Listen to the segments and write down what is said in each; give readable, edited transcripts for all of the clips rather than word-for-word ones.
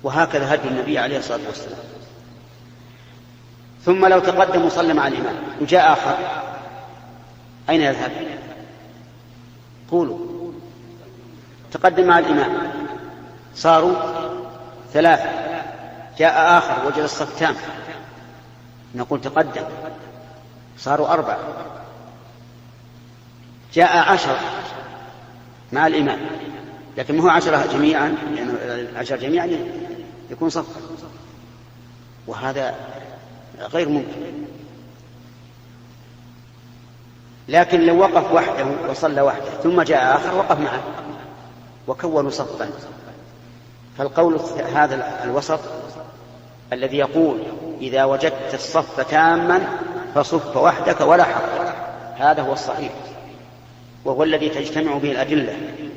وهكذا هدي النبي عليه الصلاة والسلام. ثم لو تقدم وصلى مع الإمام وجاء آخر أين يذهب؟ قولوا. تقدم مع الإمام صاروا 3، جاء آخر وجد الصف تام، نقول تقدم، صاروا 4. جاء 10 مع الإمام، لكن ما هو 10 جميعا، لأنه 10 جميعا يكون صف، وهذا غير ممكن. لكن لو وقف وحده وصلى وحده ثم جاء آخر وقف معه وكونوا صفا، فالقول هذا الوسط الذي يقول إذا وجدت الصف تاما فصف وحدك ولا حق، هذا هو الصحيح، وهو الذي تجتمع به الأدلة،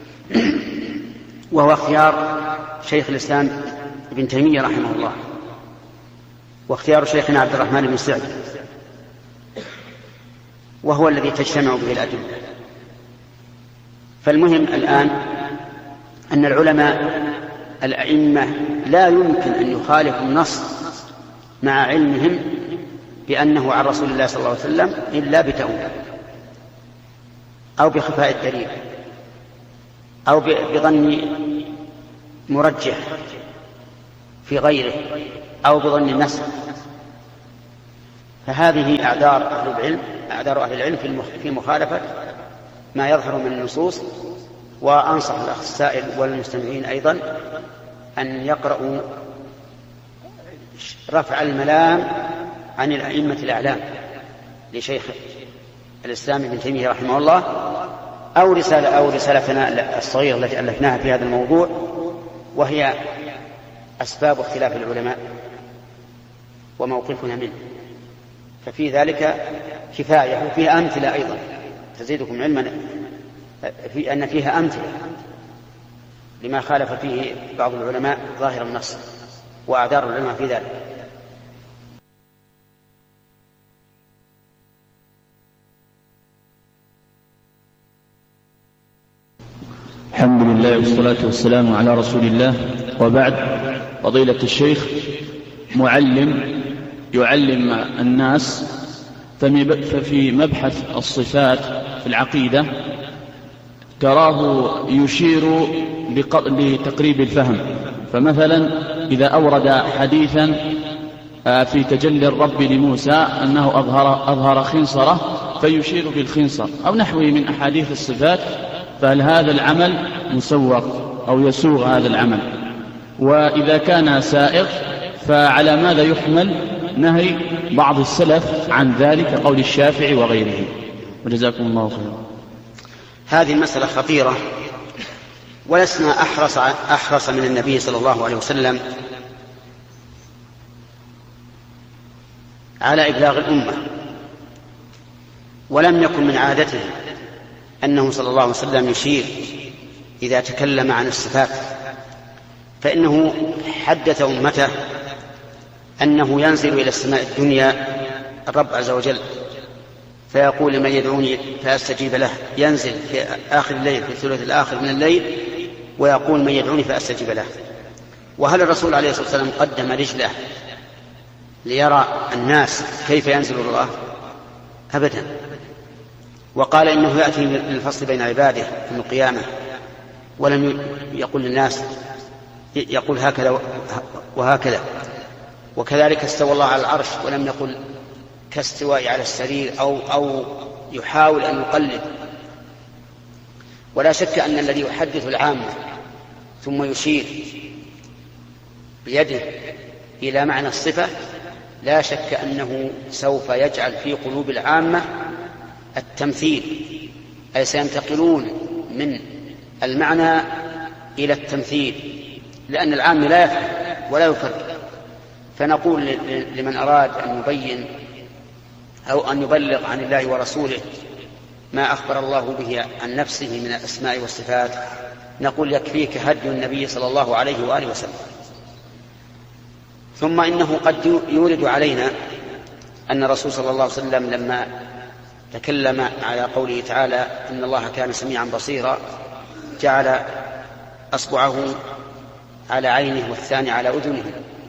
وهو اختيار شيخ الإسلام ابن تيمية رحمه الله، واختيار شيخنا عبد الرحمن بن سعد، وهو الذي تجتمع به الأدلة. فالمهم الآن أن العلماء الأئمة لا يمكن أن يخالفوا النص مع علمهم بأنه عن رسول الله صلى الله عليه وسلم إلا بتأويل أو بخفاء الدليل أو بظن مرجح في غيره أو بظن النسخ. فهذه أعذار أهل العلم في مخالفة ما يظهر من النصوص. وأنصح الأخ السائل والمستمعين أيضا أن يقرأوا رفع الملام عن الأئمة الأعلام لشيخ الإسلام ابن تيمية رحمه الله، أو رسالتنا الصغيرة التي ألفناها في هذا الموضوع، وهي أسباب اختلاف العلماء وموقفنا منه، ففي ذلك كفاية. وفيها أمثلة أيضا تزيدكم علما في أن فيها أمثلة لما خالف فيه بعض العلماء ظاهر النص وأعذار العلماء في ذلك. الحمد لله والصلاة والسلام على رسول الله، وبعد. فضيلة الشيخ معلم يعلم الناس، ففي مبحث الصفات في العقيدة تراه يشير لتقريب الفهم. فمثلا إذا أورد حديثا في تجلي الرب لموسى أنه أظهر خنصرة فيشير بالخنصر أو نحوه من أحاديث الصفات، فهل هذا العمل مسوغ أو يسوغ هذا العمل؟ وإذا كان سائغ فعلى ماذا يحمل نهي بعض السلف عن ذلك قول الشافعي وغيره؟ وجزاكم الله خيرا. هذه المسألة خطيرة، ولسنا أحرص من النبي صلى الله عليه وسلم على إبلاغ الأمة، ولم يكن من عادته أنه صلى الله عليه وسلم يشير إذا تكلم عن الصفات، فإنه حدث أمته أنه ينزل إلى السماء الدنيا الرب عز وجل فيقول لمن يدعوني فأستجيب له، ينزل في آخر الليل في الثلث الآخر من الليل ويقول من يدعوني فأستجيب له. وهل الرسول عليه الصلاة والسلام قدم رجله ليرى الناس كيف ينزل الله؟ أبدا. وقال إنه يأتي للفصل بين عباده في القيامة، ولم يقل للناس يقول هكذا وهكذا. وكذلك استوى الله على العرش ولم يقل كاستواء على السرير أو يحاول أن يقلد. ولا شك أن الذي يحدث العامة ثم يشير بيده إلى معنى الصفة لا شك أنه سوف يجعل في قلوب العامة التمثيل، أي سينتقلون من المعنى إلى التمثيل، لأن العام لا يفهم ولا يفرق. فنقول لمن أراد أن يبين أو أن يبلغ عن الله ورسوله ما أخبر الله به عن نفسه من الأسماء والصفات، نقول يكفيك هدي النبي صلى الله عليه وآله وسلم. ثم إنه قد يورد علينا أن الرسول صلى الله عليه وسلم لما تكلم على قوله تعالى إن الله كان سميعا بصيرا جعل أصبعه على عينه والثاني على أذنه،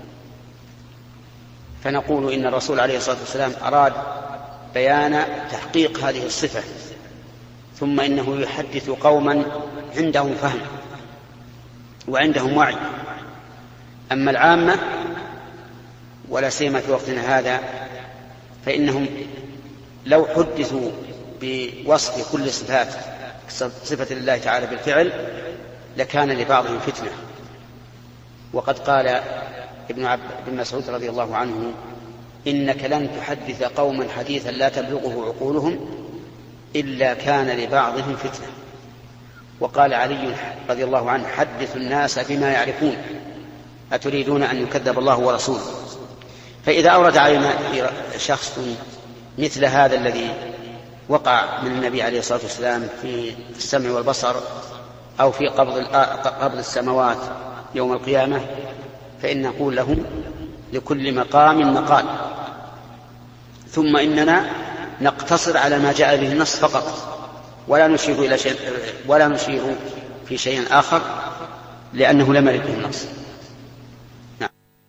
فنقول إن الرسول عليه الصلاة والسلام أراد بيان تحقيق هذه الصفة، ثم إنه يحدث قوما عندهم فهم وعندهم وعي. أما العامة ولا سيما في وقتنا هذا فإنهم لو حدثوا بوصف كل صفة لله تعالى بالفعل لكان لبعضهم فتنة. وقد قال ابن مسعود رضي الله عنه: إنك لن تحدث قوما حديثا لا تبلغه عقولهم إلا كان لبعضهم فتنة. وقال علي رضي الله عنه: حدث الناس بما يعرفون أتريدون أن يكذب الله ورسوله. فإذا أورد علينا شخص مثل هذا الذي وقع من النبي عليه الصلاة والسلام في السمع والبصر أو في قبض السماوات يوم القيامة، فإن نقول له: لكل مقام مقال، ثم إننا نقتصر على ما جاء به النص فقط، ولا نشير في شيء آخر لأنه لم يرد به النص. نعم.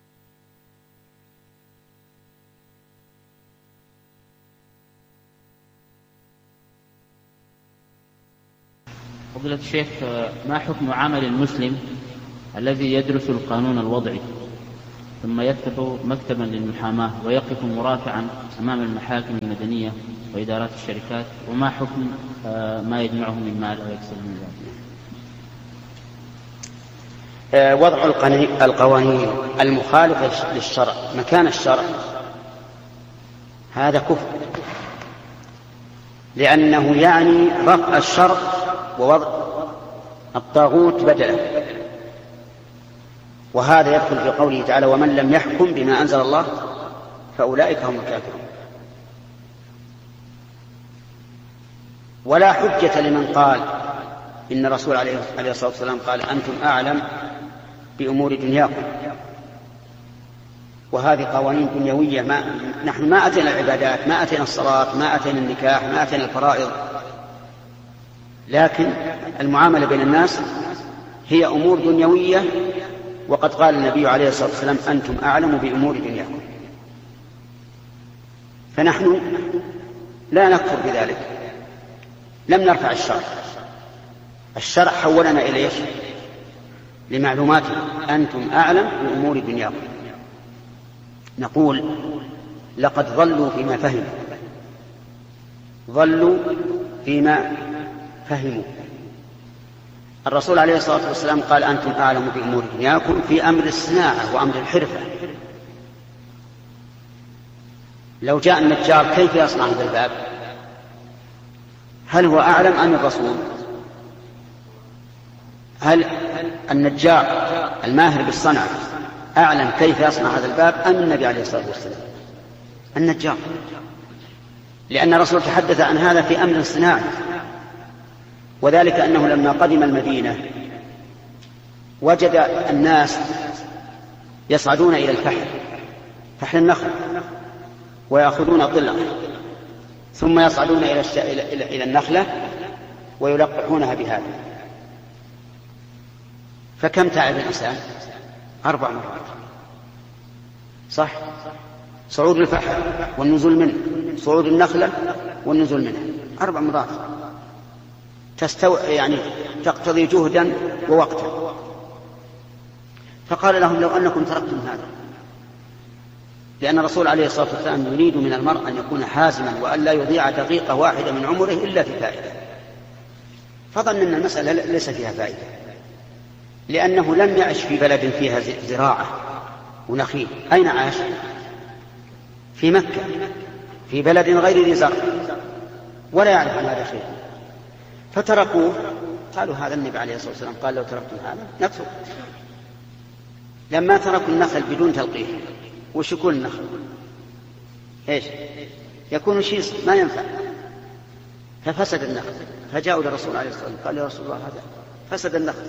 فضيلة الشيخ، ما حكم عمل المسلم الذي يدرس القانون الوضعي ثم يفتح مكتبا للمحاماة ويقف مرافعا أمام المحاكم المدنية وإدارات الشركات، وما حكم ما يجمعه من مال أو يكسب من ذلك؟ وضع القوانين المخالفة للشرع مكان الشرع هذا كفر، لأنه يعني رفع الشرع ووضع الطاغوت بدله. وهذا يدخل في قوله تعالى: ومن لم يحكم بما أنزل الله فأولئك هم الكافرون. ولا حجة لمن قال إن الرسول عليه الصلاة والسلام قال: أنتم أعلم بأمور دنياكم. وهذه قوانين دنيوية، نحن ما أتينا العبادات، ما أتينا الصلاة، ما أتينا النكاح، ما أتينا الفرائض، لكن المعاملة بين الناس هي أمور دنيوية. وقد قال النبي عليه الصلاة والسلام: أنتم أعلم بأمور دنياكم. فنحن لا نكفر بذلك، لم نرفع الشرع حولنا إلى إيش؟ لمعلوماتنا. أنتم أعلم بأمور دنياكم. نقول: لقد ضلوا فيما فهموا. الرسول عليه الصلاة والسلام قال: أنتم أعلم بأمور دنياكم في أمر الصناعة وأمر الحرفة. لو جاء النجار كيف يصنع هذا الباب؟ هل هو أعلم أم الرسول؟ هل النجار الماهر بالصنعة أعلم كيف يصنع هذا الباب أم النبي عليه الصلاة والسلام؟ النجار، لأن الرسول تحدث عن هذا في أمر الصناعة. وذلك أنه لما قدم المدينة وجد الناس يصعدون إلى فحل النخل ويأخذون ضلع، ثم يصعدون إلى النخلة ويلقحونها بهذا. فكم تعب الإنسان؟ 4 مرات، صح؟ صعود الفحل والنزول منه، صعود النخلة والنزول منها 4 مرات، يعني تقتضي جهدا ووقتا. فقال لهم: لو أنكم تركتم هذا، لأن الرسول عليه الصلاة والسلام يريد من المرء أن يكون حازما وأن لا يضيع دقيقة واحدة من عمره إلا في فائدة. فظن أن المسألة ليس فيها فائدة، لأنه لم يعش في بلد فيها زراعة ونخيل. أين عاش؟ في مكة، في بلد غير ذي زرع، ولا يعرف عن هذا شيء. فتركوه، قالوا: هذا النبي عليه الصلاة والسلام قال: لو تركتم هذا نترك. لما تركوا النخل بدون تلقيح، وش يكون النخل؟ ايش يكون؟ شيص ما ينفع، ففسد النخل. فجاءوا للرسول عليه الصلاة والسلام قال: يا رسول الله هذا فسد النخل.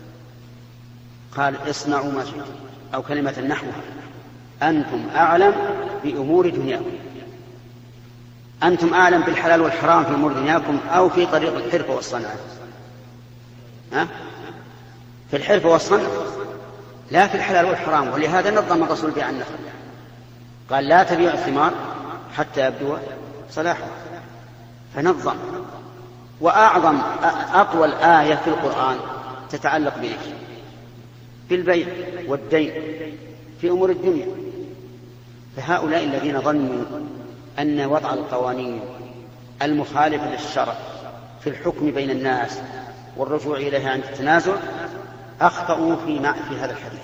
قال: اصنعوا ما شئتم، أو كلمة نحوها: أنتم أعلم بأمور دنياكم. أنتم أعلم بالحلال والحرام في أمور دنياكم أو في طريق الحرفة والصنعة؟ في الحرفة والصنعة، لا في الحلال والحرام. ولهذا نظم الرسول بيع النخل، قال لا تبيع الثمار حتى يبدو صلاحها، فنظم. وأعظم أطول آية في القرآن تتعلق بإيش؟ بالبيع والدين في أمور الدنيا. فهؤلاء الذين ظنوا أن وضع القوانين المخالفة للشرع في الحكم بين الناس والرجوع إليها عند التنازع أخطأوا في هذا الحديث،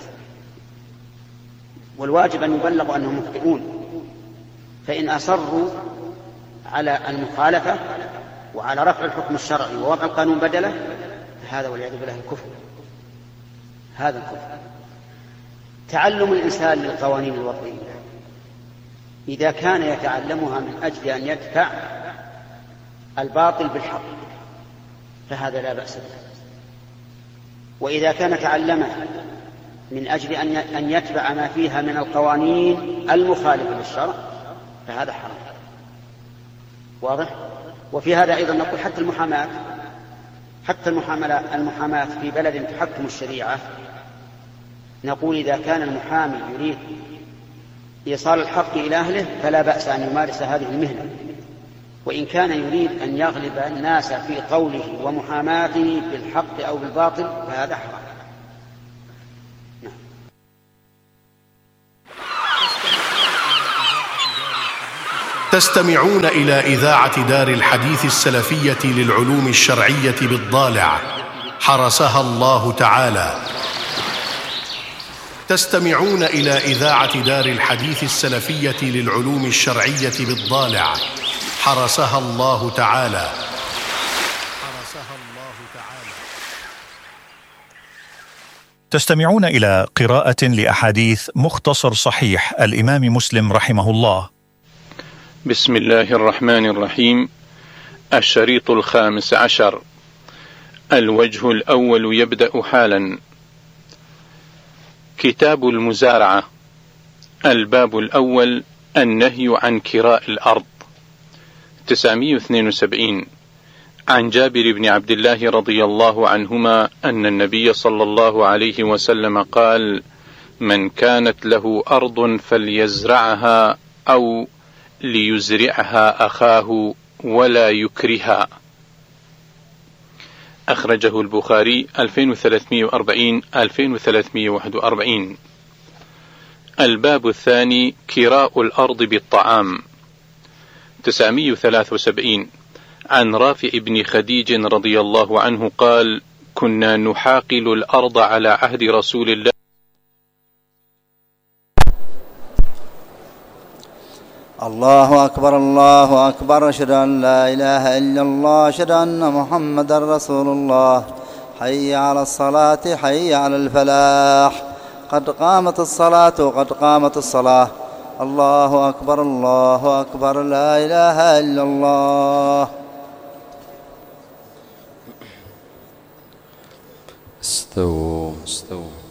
والواجب أن يبلغوا أنهم مخطئون. فإن أصروا على المخالفة وعلى رفع الحكم الشرعي ووضع القانون بدله فهذا والعياذ بالله الكفر. هذا الكفر. تعلم الإنسان للقوانين الوضعية إذا كان يتعلمها من أجل أن يدفع الباطل بالحق فهذا لا بأس به، وإذا كان تعلمها من أجل أن يتبع ما فيها من القوانين المخالفة للشرع فهذا حرام. واضح؟ وفي هذا أيضا نقول حتى المحاماة في بلد تحكم الشريعة، نقول إذا كان المحامي يريد إيصال الحق إلى أهله فلا بأس أن يمارس هذه المهنة، وإن كان يريد أن يغلب الناس في قوله ومحاماته بالحق أو بالباطل فهذا حرام. تستمعون إلى إذاعة دار الحديث السلفية للعلوم الشرعية بالضالع حرسها الله تعالى. تستمعون إلى إذاعة دار الحديث السلفية للعلوم الشرعية بالضالع حرسها الله تعالى. تستمعون إلى قراءة لأحاديث مختصر صحيح الإمام مسلم رحمه الله. بسم الله الرحمن الرحيم. الشريط 15. الوجه الأول يبدأ حالا. كتاب المزارعة. الباب الأول النهي عن كراء الأرض. 972. عن جابر بن عبد الله رضي الله عنهما أن النبي صلى الله عليه وسلم قال: من كانت له أرض فليزرعها أو ليزرعها أخاه ولا يكرها. أخرجه البخاري 2340-2341. الباب الثاني كراء الأرض بالطعام. 973. عن رافع بن خديج رضي الله عنه قال: كنا نحاقل الأرض على عهد رسول الله. الله أكبر الله أكبر، أشهد أن لا إله إلا الله، أشهد أن محمدا رسول الله. حي على الصلاة، حي على الفلاح، قد قامت الصلاة قد قامت الصلاة. الله أكبر الله أكبر، لا إله إلا الله. استووا استووا.